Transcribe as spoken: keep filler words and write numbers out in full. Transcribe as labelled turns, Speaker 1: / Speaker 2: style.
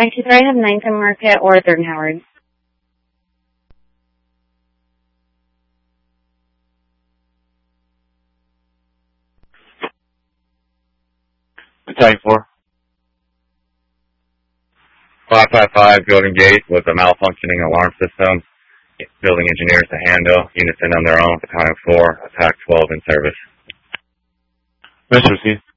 Speaker 1: five two three, I have ninth and Market or third and Howard.
Speaker 2: Battalion four. five five five, Golden Gate with a malfunctioning alarm system. Building engineers to handle. Units in on their own. Battalion four, attack twelve in service.
Speaker 3: Mister received.